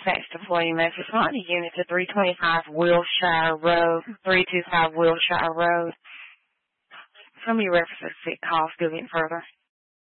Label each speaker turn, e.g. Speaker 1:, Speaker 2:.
Speaker 1: Dispatch Deployment. Responding unit to 325 Wilshire Road, 325 Wilshire Road. From your references, sick call, still getting further.